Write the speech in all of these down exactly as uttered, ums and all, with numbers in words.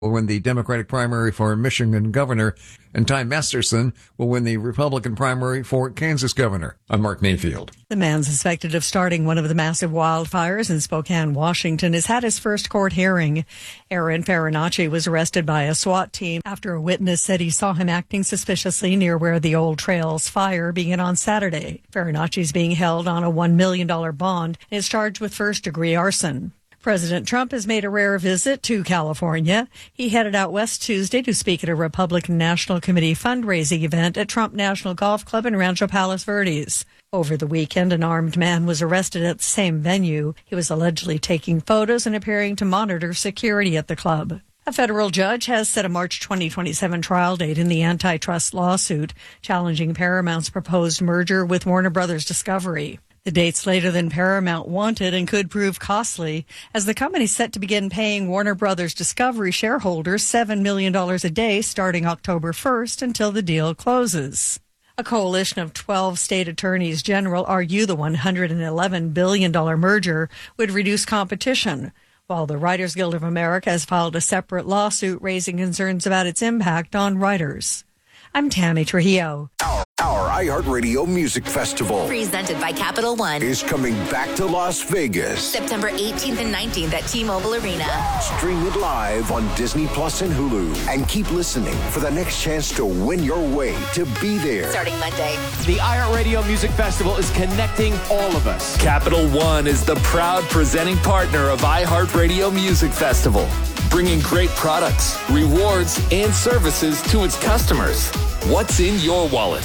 will win the Democratic primary for Michigan governor, and Ty Masterson will win the Republican primary for Kansas governor. I'm Mark Mayfield. The man suspected of starting one of the massive wildfires in Spokane, Washington, has had his first court hearing. Aaron Farinacci was arrested by a SWAT team after a witness said he saw him acting suspiciously near where the Old Trails fire began on Saturday. Farinacci is being held on a one million dollars bond and is charged with first-degree arson. President Trump has made a rare visit to California. He headed out west Tuesday to speak at a Republican National Committee fundraising event at Trump National Golf Club in Rancho Palos Verdes. Over the weekend, an armed man was arrested at the same venue. He was allegedly taking photos and appearing to monitor security at the club. A federal judge has set a March twenty twenty-seven trial date in the antitrust lawsuit challenging Paramount's proposed merger with Warner Brothers Discovery. The date's later than Paramount wanted and could prove costly, as the company is set to begin paying Warner Brothers Discovery shareholders seven million dollars a day starting October first until the deal closes. A coalition of twelve state attorneys general argue the one hundred eleven billion dollars merger would reduce competition, while the Writers Guild of America has filed a separate lawsuit raising concerns about its impact on writers. I'm Tammy Trujillo. Our, our iHeartRadio Music Festival, presented by Capital One, is coming back to Las Vegas. September eighteenth and nineteenth at T-Mobile Arena. Stream it live on Disney Plus and Hulu. And keep listening for the next chance to win your way to be there. Starting Monday. The iHeartRadio Music Festival is connecting all of us. Capital One is the proud presenting partner of iHeartRadio Music Festival, bringing great products, rewards, and services to its customers. What's in your wallet?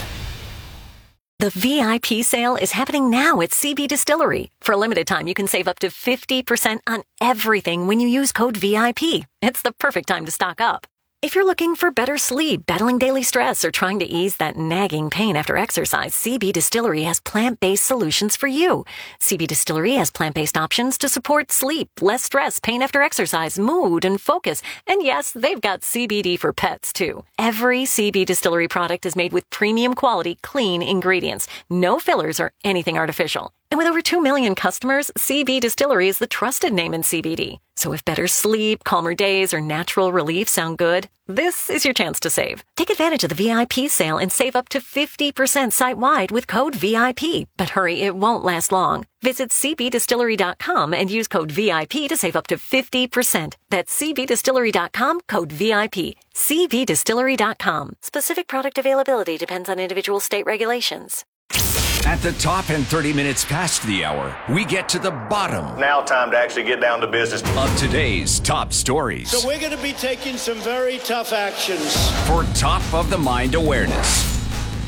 The V I P sale is happening now at C B Distillery. For a limited time, you can save up to fifty percent on everything when you use code V I P. It's the perfect time to stock up. If you're looking for better sleep, battling daily stress, or trying to ease that nagging pain after exercise, C B Distillery has plant-based solutions for you. C B Distillery has plant-based options to support sleep, less stress, pain after exercise, mood, and focus. And yes, they've got C B D for pets, too. Every C B Distillery product is made with premium quality, clean ingredients. No fillers or anything artificial. And with over two million customers, C B Distillery is the trusted name in C B D. So if better sleep, calmer days, or natural relief sound good, this is your chance to save. Take advantage of the V I P sale and save up to fifty percent site-wide with code V I P. But hurry, it won't last long. Visit C B distillery dot com and use code V I P to save up to fifty percent. That's C B distillery dot com, code V I P. C B distillery dot com. Specific product availability depends on individual state regulations. At the top and thirty minutes past the hour, we get to the bottom. Now time to actually get down to business. Of today's top stories. So we're going to be taking some very tough actions. For top of the mind awareness.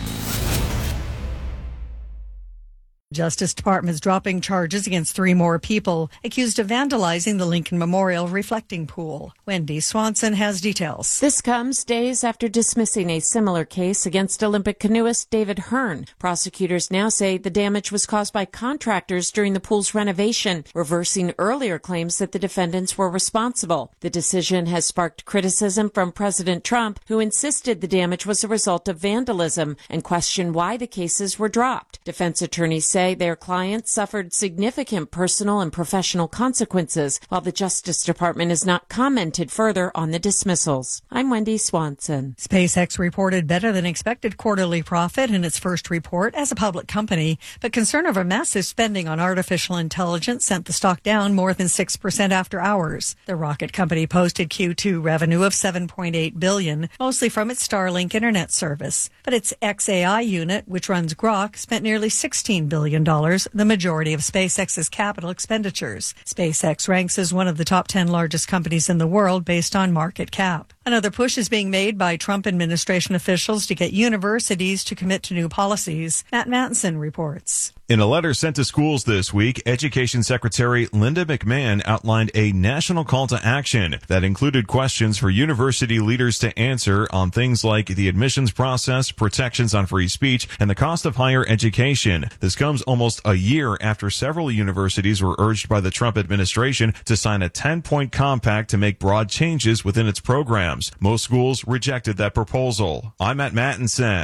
Justice Department is dropping charges against three more people accused of vandalizing the Lincoln Memorial reflecting pool. Wendy Swanson has details. This comes days after dismissing a similar case against Olympic canoeist David Hearn. Prosecutors now say the damage was caused by contractors during the pool's renovation, reversing earlier claims that the defendants were responsible. The decision has sparked criticism from President Trump, who insisted the damage was a result of vandalism and questioned why the cases were dropped. Defense attorneys say say their clients suffered significant personal and professional consequences, while the Justice Department has not commented further on the dismissals. I'm Wendy Swanson. SpaceX reported better than expected quarterly profit in its first report as a public company, but concern over massive spending on artificial intelligence sent the stock down more than six percent after hours. The rocket company posted Q two revenue of seven point eight billion dollars, mostly from its Starlink internet service. But its X A I unit, which runs Grok, spent nearly sixteen billion dollars, the majority of SpaceX's capital expenditures. SpaceX ranks as one of the top ten largest companies in the world based on market cap. Another push is being made by Trump administration officials to get universities to commit to new policies. Matt Mattinson reports. In a letter sent to schools this week, Education Secretary Linda McMahon outlined a national call to action that included questions for university leaders to answer on things like the admissions process, protections on free speech, and the cost of higher education. This comes almost a year after several universities were urged by the Trump administration to sign a ten-point compact to make broad changes within its programs. Most schools rejected that proposal. I'm Matt Mattinson.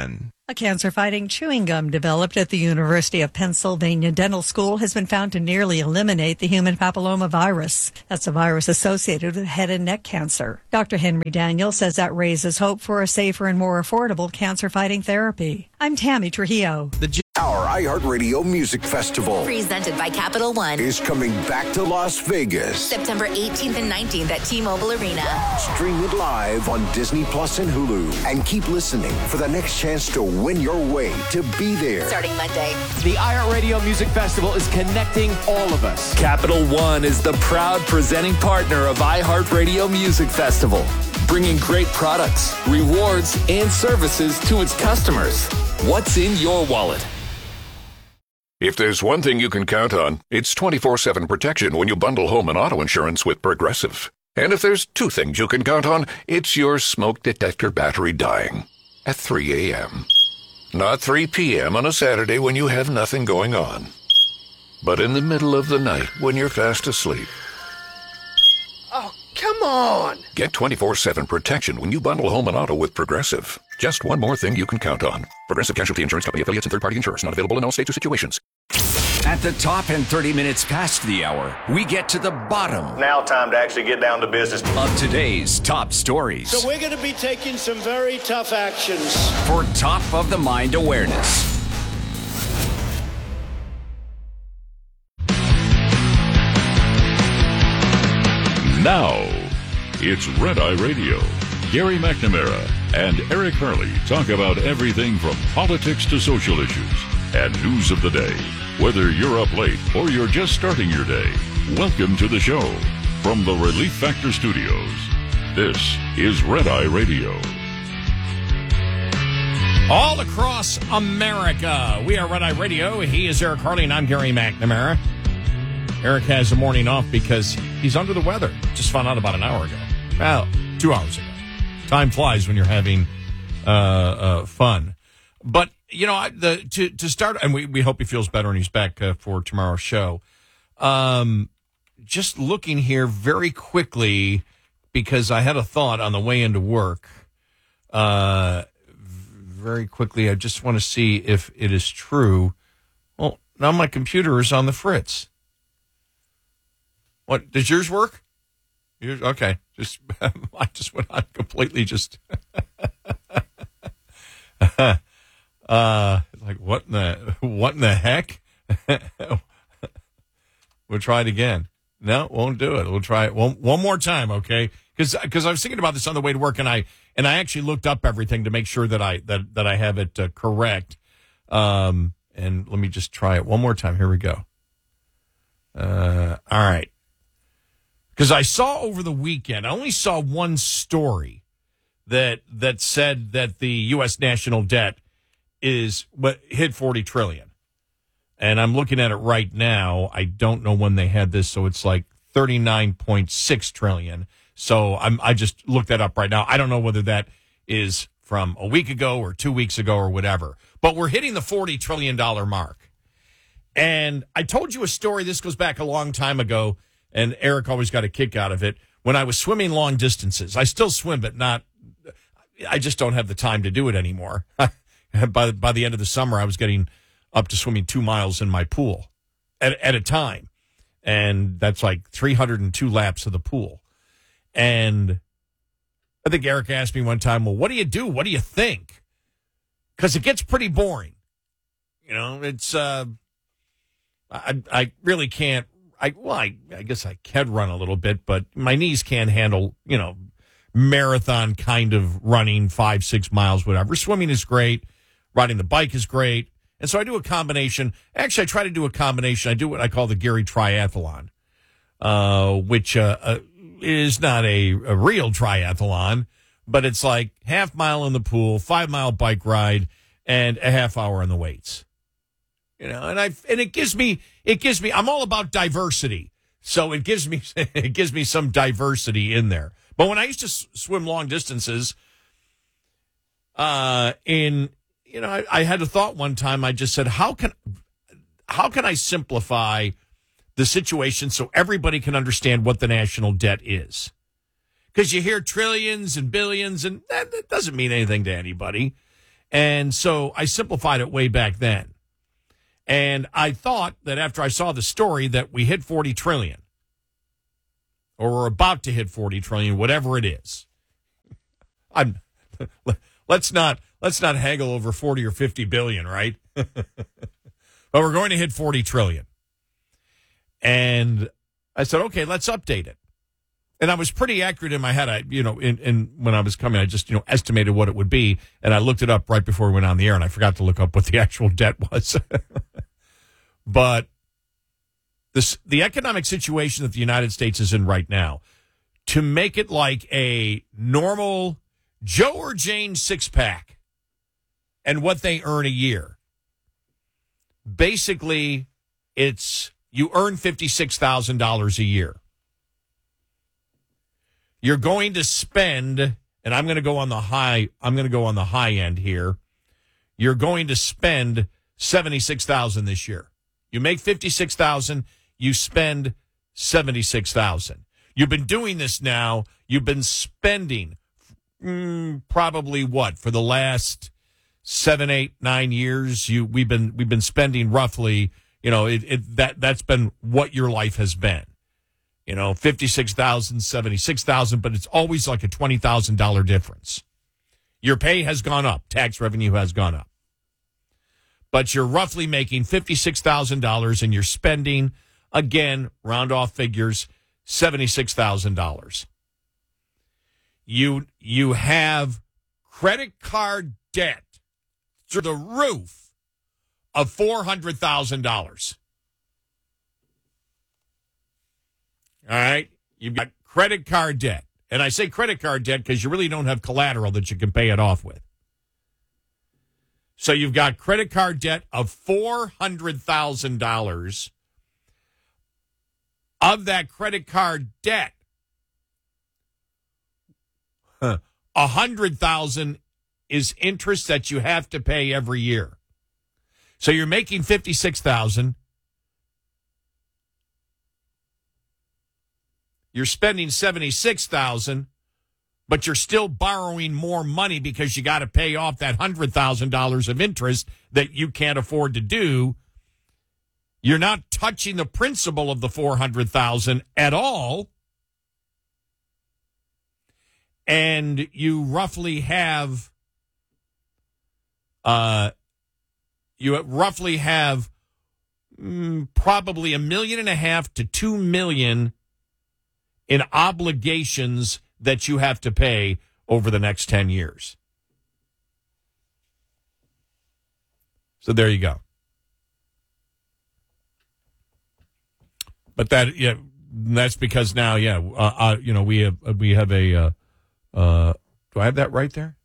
A cancer-fighting chewing gum developed at the University of Pennsylvania Dental School has been found to nearly eliminate the human papillomavirus. That's a virus associated with head and neck cancer. Doctor Henry Daniel says that raises hope for a safer and more affordable cancer-fighting therapy. I'm Tammy Trujillo. The Our iHeartRadio Music Festival, presented by Capital One, is coming back to Las Vegas. September eighteenth and nineteenth at T-Mobile Arena. Stream it live on Disney Plus and Hulu. And keep listening for the next chance to win your way to be there. Starting Monday. The iHeartRadio Music Festival is connecting all of us. Capital One is the proud presenting partner of iHeartRadio Music Festival, bringing great products, rewards, and services to its customers. What's in your wallet? If there's one thing you can count on, it's twenty-four seven protection when you bundle home and auto insurance with Progressive. And if there's two things you can count on, it's your smoke detector battery dying at three a.m. Not three p.m. on a Saturday when you have nothing going on, but in the middle of the night when you're fast asleep. Oh, come on! Get twenty-four seven protection when you bundle home and auto with Progressive. Just one more thing you can count on. Progressive Casualty Insurance Company affiliates and third-party insurers. Not available in all states or situations. At the top and thirty minutes past the hour, we get to the bottom. Now time to actually get down to business. Of today's top stories. So we're going to be taking some very tough actions. For top of the mind awareness. Now, it's Red Eye Radio. Gary McNamara and Eric Hurley talk about everything from politics to social issues and news of the day. Whether you're up late or you're just starting your day, welcome to the show. From the Relief Factor Studios, this is Red Eye Radio. All across America, we are Red Eye Radio. He is Eric Harley, and I'm Gary McNamara. Eric has a morning off because he's under the weather. Just found out about an hour ago. Well, two hours ago. Time flies when you're having uh, uh, fun. But, you know, the to, to start, and we, we hope he feels better and he's back uh, for tomorrow's show. Um, just looking here very quickly, because I had a thought on the way into work. Uh, very quickly, I just want to see if it is true. Well, now my computer is on the fritz. What, does yours work? Yours, okay, just I just went on completely just uh, like what in the what in the heck? We'll try it again. No, won't do it. We'll try it one one more time, okay? Because because I was thinking about this on the way to work, and I and I actually looked up everything to make sure that I that that I have it uh, correct. Um, and let me just try it one more time. Here we go. Uh, all right. Because I saw over the weekend, I only saw one story that that said that the U S national debt is what hit forty trillion. And I'm looking at it right now. I don't know when they had this, so it's like thirty-nine point six trillion. So I'm I just looked that up right now. I don't know whether that is from a week ago or two weeks ago or whatever. But we're hitting the forty trillion dollars mark. And I told you a story, this goes back a long time ago, and Eric always got a kick out of it. When I was swimming long distances, I still swim, but not, I just don't have the time to do it anymore. by, by the end of the summer, I was getting up to swimming two miles in my pool at, at a time. And that's like three hundred two laps of the pool. And I think Eric asked me one time, well, what do you do? What do you think? Because it gets pretty boring. You know, it's, uh, I, I really can't. I well, I, I guess I can run a little bit, but my knees can't handle, you know, marathon kind of running five, six miles, whatever. Swimming is great. Riding the bike is great. And so I do a combination. Actually, I try to do a combination. I do what I call the Gary Triathlon, uh, which uh, uh, is not a, a real triathlon, but it's like half mile in the pool, five mile bike ride, and a half hour on the weights. You know, and I and it gives me it gives me I'm all about diversity, so it gives me it gives me some diversity in there. But when I used to s- swim long distances, uh, in you know, I, I had a thought one time. I just said, how can how can I simplify the situation so everybody can understand what the national debt is? Because you hear trillions and billions, and that, that doesn't mean anything to anybody. And so I simplified it way back then. And I thought that after I saw the story that we hit forty trillion, or we're about to hit forty trillion, whatever it is. I'm let's not let's not haggle over forty or fifty billion, right? But we're going to hit forty trillion. And I said, okay, let's update it. And I was pretty accurate in my head. I, you know, in, in when I was coming, I just, you know, estimated what it would be. And I looked it up right before we went on the air, and I forgot to look up what the actual debt was. But this, the economic situation that the United States is in right now, to make it like a normal Joe or Jane six-pack and what they earn a year, basically, it's you earn fifty-six thousand dollars a year. You're going to spend, and I'm going to go on the high, I'm going to go on the high end here. You're going to spend seventy-six thousand dollars this year. You make fifty-six thousand dollars, you spend seventy-six thousand dollars. You've been doing this now. You've been spending mm, probably what for the last seven, eight, nine years. You we've been we've been spending roughly. You know it, it that that's been what your life has been. You know, fifty-six thousand, seventy-six thousand, but it's always like a twenty thousand dollar difference. Your pay has gone up, tax revenue has gone up, but you're roughly making fifty-six thousand dollars, and you're spending, again, round off figures, seventy-six thousand dollars. You, you have credit card debt through the roof of four hundred thousand dollars. All right? You've got credit card debt. And I say credit card debt because you really don't have collateral that you can pay it off with. So you've got credit card debt of four hundred thousand dollars. Of that credit card debt, one hundred thousand dollars is interest that you have to pay every year. So you're making fifty-six thousand dollars. You're spending seventy-six thousand dollars, but you're still borrowing more money because you got to pay off that one hundred thousand dollars of interest that you can't afford to do. You're not touching the principal of the four hundred thousand dollars at all. And you roughly have uh you roughly have mm, probably a million and a half to two million in obligations that you have to pay over the next ten years. So there you go. But that, yeah, that's because now, yeah, uh, uh, you know, we have we have a. Uh, uh, do I have that right there?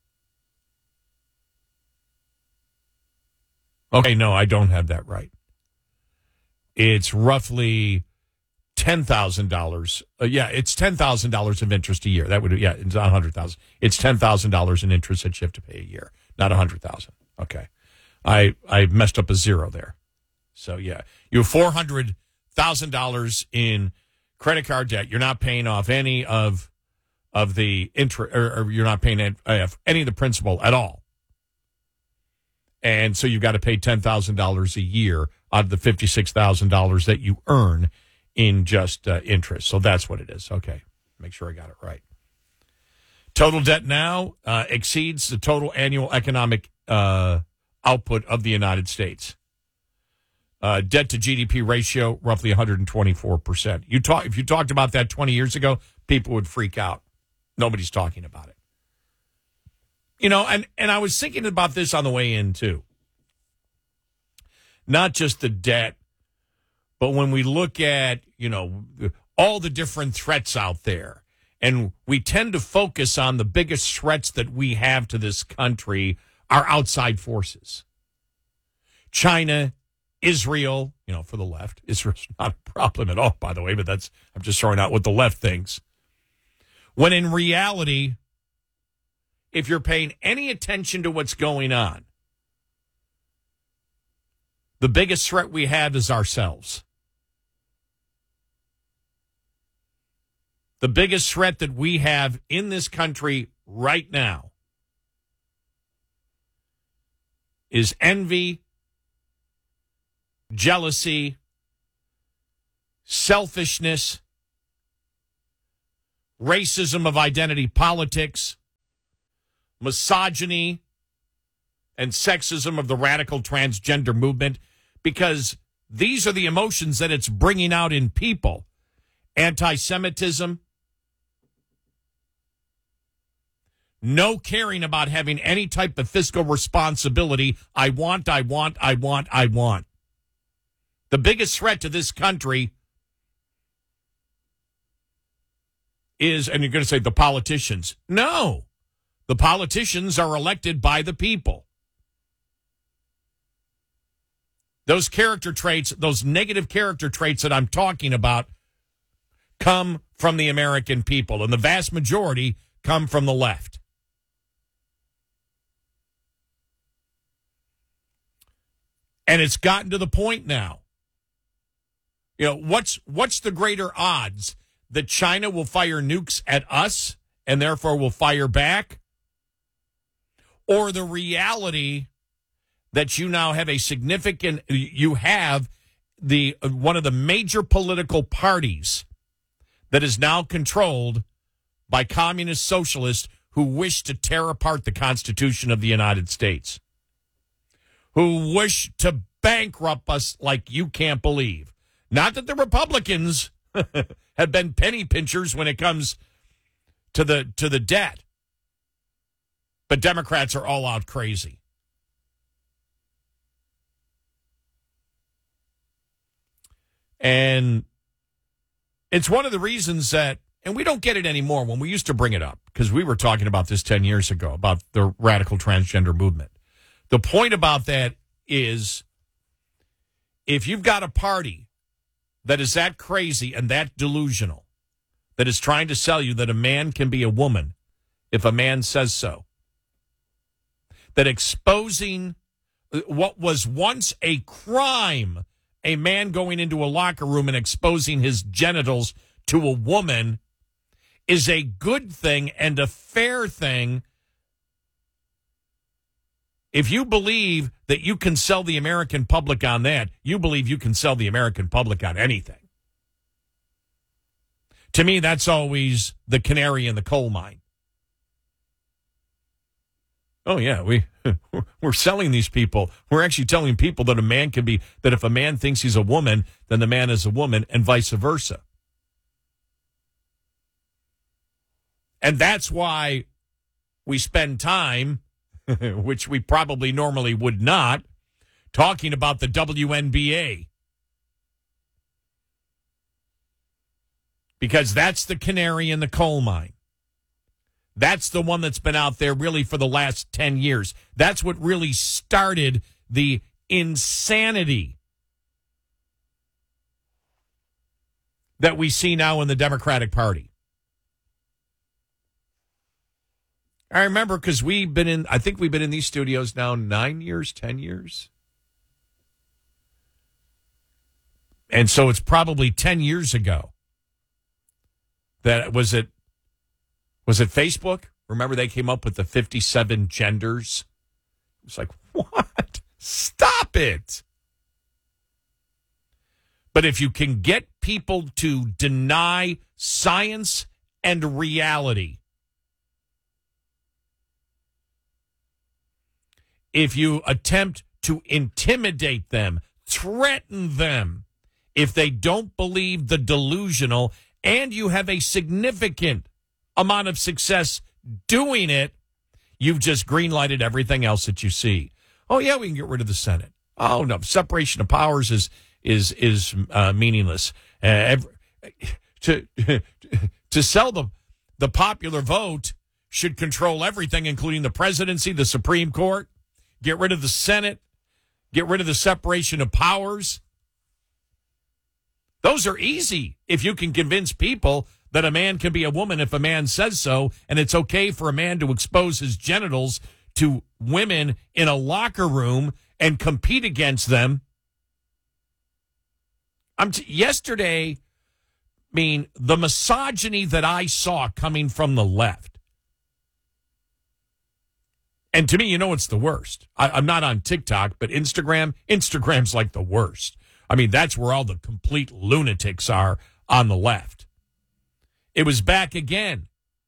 Okay, no, I don't have that right. It's roughly ten thousand dollars. Uh, yeah, it's ten thousand dollars of interest a year. That would, yeah, it's not a hundred thousand. It's ten thousand dollars in interest that you have to pay a year, not a hundred thousand. Okay, I I messed up a zero there. So yeah, you have four hundred thousand dollars in credit card debt. You're not paying off any of of the interest, or, or you're not paying any of the principal at all. And so you've got to pay ten thousand dollars a year out of the fifty-six thousand dollars that you earn in just uh, interest. So that's what it is. Okay. Make sure I got it right. Total debt now uh, exceeds the total annual economic uh, output of the United States. Uh, debt to G D P ratio, roughly one hundred twenty-four percent. You talk, if you talked about that twenty years ago, people would freak out. Nobody's talking about it. You know, and, and I was thinking about this on the way in, too. Not just the debt, but when we look at, you know, all the different threats out there, and we tend to focus on the biggest threats that we have to this country are outside forces. China, Israel, you know, for the left. Israel's not a problem at all, by the way, but that's, I'm just throwing out what the left thinks. When in reality, if you're paying any attention to what's going on, the biggest threat we have is ourselves. The biggest threat that we have in this country right now is envy, jealousy, selfishness, racism of identity politics, misogyny, and sexism of the radical transgender movement, because these are the emotions that it's bringing out in people. Anti-Semitism, no caring about having any type of fiscal responsibility. I want, I want, I want, I want. The biggest threat to this country is, and you're going to say the politicians. No, the politicians are elected by the people. Those character traits, those negative character traits that I'm talking about come from the American people, and the vast majority come from the left. And it's gotten to the point now. You know, what's what's the greater odds that China will fire nukes at us and therefore will fire back? Or the reality that you now have a significant, you have the one of the major political parties that is now controlled by communist socialists who wish to tear apart the Constitution of the United States, who wish to bankrupt us like you can't believe. Not that the Republicans have been penny pinchers when it comes to the to the debt, but Democrats are all out crazy. And it's one of the reasons that, and we don't get it anymore when we used to bring it up, because we were talking about this ten years ago, about the radical transgender movement. The point about that is, if you've got a party that is that crazy and that delusional, that is trying to sell you that a man can be a woman if a man says so, that exposing what was once a crime, a man going into a locker room and exposing his genitals to a woman, is a good thing and a fair thing. If you believe that you can sell the American public on that, you believe you can sell the American public on anything. To me, that's always the canary in the coal mine. Oh, yeah, we, we're selling these people. We're actually telling people that a man can be, that if a man thinks he's a woman, then the man is a woman, and vice versa. And that's why we spend time, which we probably normally would not, talking about the W N B A. Because that's the canary in the coal mine. That's the one that's been out there really for the last ten years. That's what really started the insanity that we see now in the Democratic Party. I remember because we've been in, I think we've been in these studios now nine years, ten years. And so it's probably ten years ago. That was it. Was it Facebook? Remember they came up with the fifty-seven genders? It's like, what? Stop it. But if you can get people to deny science and reality, if you attempt to intimidate them, threaten them, if they don't believe the delusional, and you have a significant amount of success doing it, you've just green-lighted everything else that you see. Oh, yeah, we can get rid of the Senate. Oh, no, separation of powers is is is uh, meaningless. Uh, every, to to sell the the popular vote should control everything, including the presidency, the Supreme Court. Get rid of the Senate. Get rid of the separation of powers. Those are easy if you can convince people that a man can be a woman if a man says so, and it's okay for a man to expose his genitals to women in a locker room and compete against them. I'm t- yesterday, I mean, the misogyny that I saw coming from the left And to me, you know what's the worst? I, I'm not on TikTok, but Instagram, Instagram's like the worst. I mean, that's where all the complete lunatics are on the left. It was back again,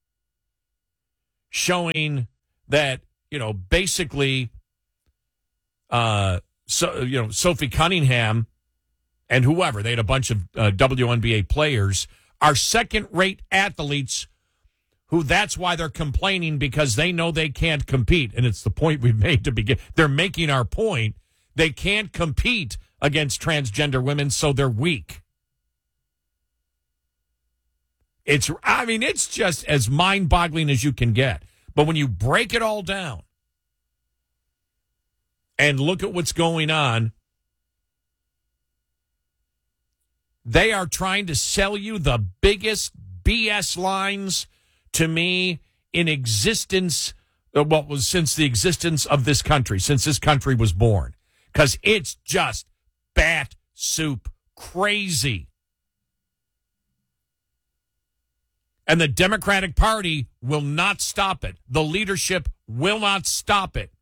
showing that, you know, basically, uh, so you know, Sophie Cunningham and whoever, they had a bunch of uh, W N B A players, are second-rate athletes who that's why they're complaining, because they know they can't compete. And it's the point we've made to begin. They're making our point. They can't compete against transgender women, so they're weak. It's, I mean, it's just as mind-boggling as you can get. But when you break it all down and look at what's going on, they are trying to sell you the biggest B S lines, to me, in existence, what was since the existence of this country, since this country was born. Because it's just bat soup crazy. And the Democratic Party will not stop it. The leadership will not stop it.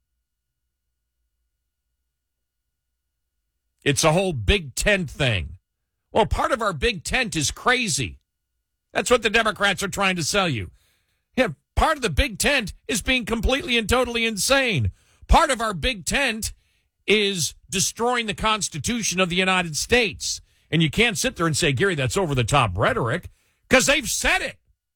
It's a whole big tent thing. Well, part of our big tent is crazy. That's what the Democrats are trying to sell you. Yeah, part of the big tent is being completely and totally insane. Part of our big tent is destroying the Constitution of the United States. And you can't sit there and say, Gary, that's over-the-top rhetoric, because they've said it.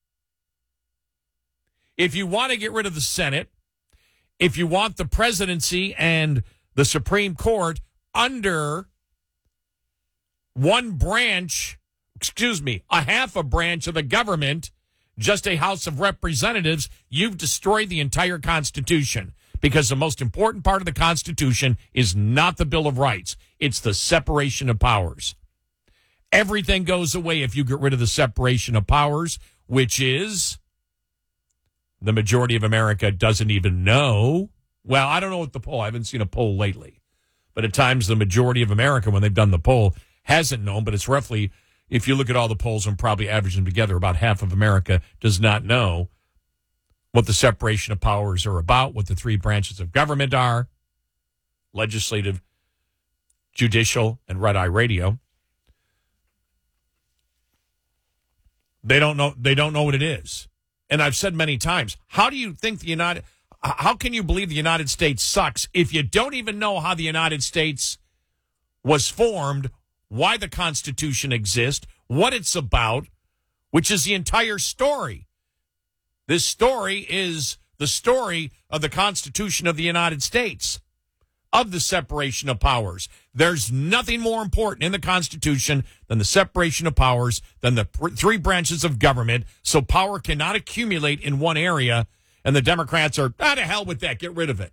If you want to get rid of the Senate, if you want the presidency and the Supreme Court under one branch, excuse me, a half a branch of the government, just a House of Representatives, you've destroyed the entire Constitution. Because the most important part of the Constitution is not the Bill of Rights. It's the separation of powers. Everything goes away if you get rid of the separation of powers, which is the majority of America doesn't even know. Well, I don't know what the poll, I haven't seen a poll lately. But at times the majority of America, when they've done the poll, hasn't known. But it's roughly, if you look at all the polls and probably average them together, about half of America does not know what the separation of powers are about, what the three branches of government are, legislative, judicial, and Red Eye Radio. They don't know, they don't know what it is. And I've said many times, how do you think the United, how can you believe the United States sucks if you don't even know how the United States was formed, why the Constitution exists, what it's about, which is the entire story. This story is the story of the Constitution of the United States, of the separation of powers. There's nothing more important in the Constitution than the separation of powers, than the pr- three branches of government, so power cannot accumulate in one area, and the Democrats are, ah, to hell with that, get rid of it.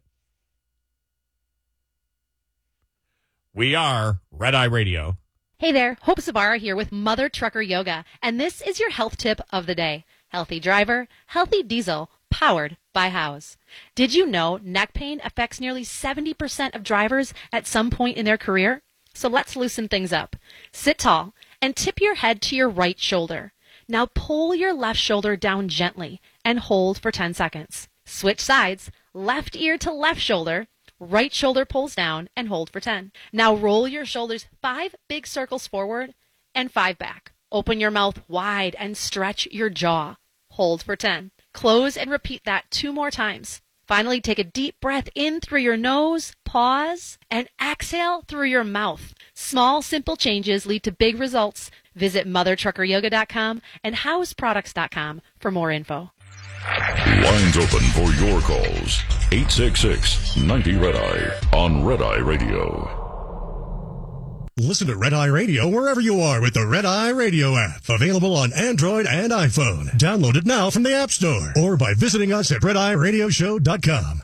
We are Red Eye Radio. Hey there, Hope Savara here with Mother Trucker Yoga, and this is your health tip of the day. Healthy driver, healthy diesel, powered by House. Did you know neck pain affects nearly seventy percent of drivers at some point in their career? So let's loosen things up. Sit tall and tip your head to your right shoulder. Now pull your left shoulder down gently and hold for ten seconds. Switch sides, left ear to left shoulder, right shoulder pulls down and hold for ten. Now roll your shoulders five big circles forward and five back. Open your mouth wide and stretch your jaw. Hold for ten. Close and repeat that two more times. Finally, take a deep breath in through your nose, pause, and exhale through your mouth. Small, simple changes lead to big results. Visit mother trucker yoga dot com and house products dot com for more info. Lines open for your calls. eight six six, nine zero, Red Eye on Red Eye Radio. Listen to Red Eye Radio wherever you are with the Red Eye Radio app. Available on Android and iPhone. Download it now from the App Store or by visiting us at red eye radio show dot com.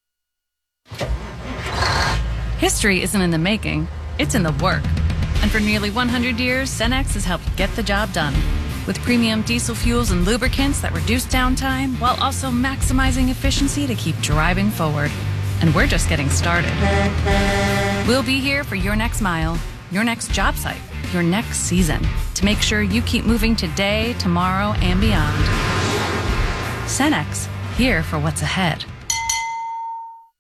History isn't in the making, it's in the work. And for nearly one hundred years, Cenex has helped get the job done. With premium diesel fuels and lubricants that reduce downtime while also maximizing efficiency to keep driving forward. And we're just getting started. We'll be here for your next mile, your next job site, your next season, to make sure you keep moving today, tomorrow, and beyond. Cenex, here for what's ahead.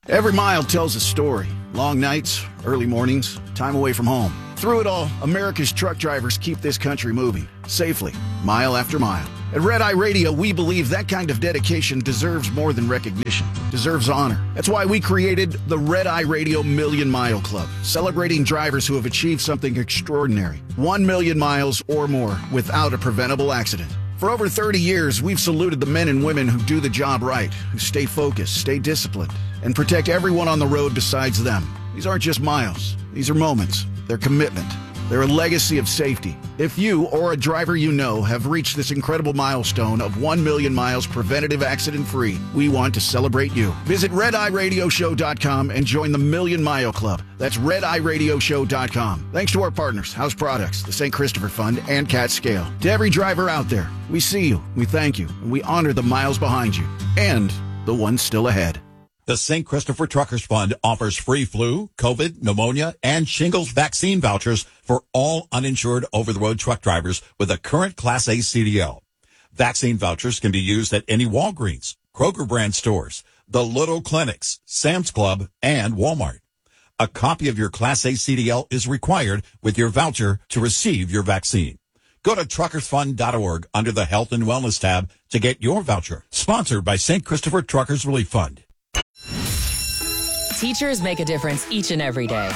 Every mile tells a story. Long nights, early mornings, time away from home. Through it all, America's truck drivers keep this country moving, safely, mile after mile. At Red Eye Radio, we believe that kind of dedication deserves more than recognition, deserves honor. That's why we created the Red Eye Radio Million Mile Club, celebrating drivers who have achieved something extraordinary. One million miles or more without a preventable accident. For over thirty years, we've saluted the men and women who do the job right, who stay focused, stay disciplined, and protect everyone on the road besides them. These aren't just miles. These are moments. They're commitment. They're a legacy of safety. If you or a driver you know have reached this incredible milestone of one million miles preventative accident-free, we want to celebrate you. Visit red eye radio show dot com and join the Million Mile Club. That's red eye radio show dot com. Thanks to our partners, House Products, the Saint Christopher Fund, and Cat Scale. To every driver out there, we see you, we thank you, and we honor the miles behind you and the ones still ahead. The Saint Christopher Truckers Fund offers free flu, COVID, pneumonia, and shingles vaccine vouchers for all uninsured over-the-road truck drivers with a current Class A C D L. Vaccine vouchers can be used at any Walgreens, Kroger brand stores, the Little Clinics, Sam's Club, and Walmart. A copy of your Class A C D L is required with your voucher to receive your vaccine. Go to truckers fund dot org under the Health and Wellness tab to get your voucher. Sponsored by Saint Christopher Truckers Relief Fund. Teachers make a difference each and every day.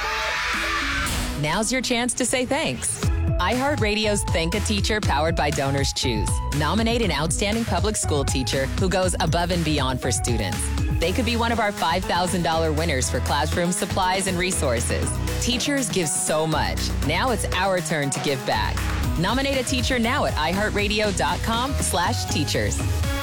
Now's your chance to say thanks. iHeartRadio's Thank a Teacher powered by Donors Choose. Nominate an outstanding public school teacher who goes above and beyond for students. They could be one of our five thousand dollars winners for classroom supplies and resources. Teachers give so much. Now it's our turn to give back. Nominate a teacher now at iHeartRadio.com slash teachers.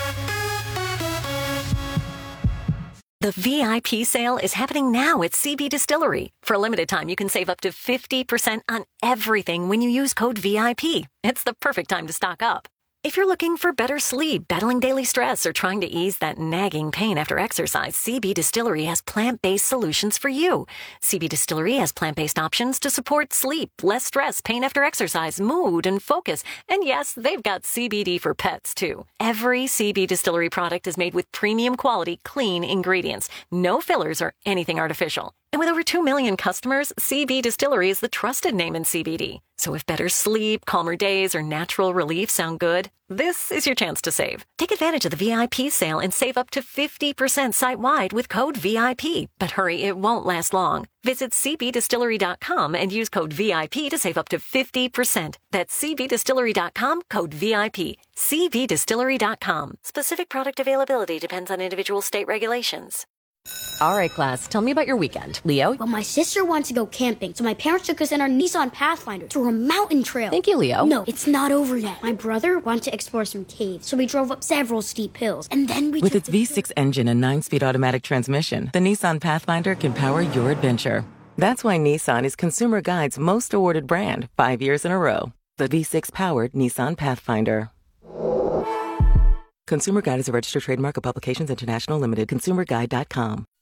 The V I P sale is happening now at C B Distillery. For a limited time, you can save up to fifty percent on everything when you use code V I P. It's the perfect time to stock up. If you're looking for better sleep, battling daily stress, or trying to ease that nagging pain after exercise, C B Distillery has plant-based solutions for you. C B Distillery has plant-based options to support sleep, less stress, pain after exercise, mood, and focus. And yes, they've got C B D for pets, too. Every C B Distillery product is made with premium quality, clean ingredients. No fillers or anything artificial. And with over two million customers, C B Distillery is the trusted name in C B D. So if better sleep, calmer days, or natural relief sound good, this is your chance to save. Take advantage of the V I P sale and save up to fifty percent site-wide with code V I P. But hurry, it won't last long. Visit c b distillery dot com and use code V I P to save up to fifty percent. That's c b distillery dot com, code V I P. c b distillery dot com. Specific product availability depends on individual state regulations. All right, class, tell me about your weekend. Leo? Well, my sister wanted to go camping, so my parents took us in our Nissan Pathfinder to a mountain trail. Thank you, Leo. No, it's not over yet. My brother wanted to explore some caves, so we drove up several steep hills, and then we With took its V six engine and nine-speed automatic transmission, the Nissan Pathfinder can power your adventure. That's why Nissan is Consumer Guide's most awarded brand, five years in a row. The V six-powered Nissan Pathfinder. Consumer Guide is a registered trademark of Publications International Limited, consumer guide dot com.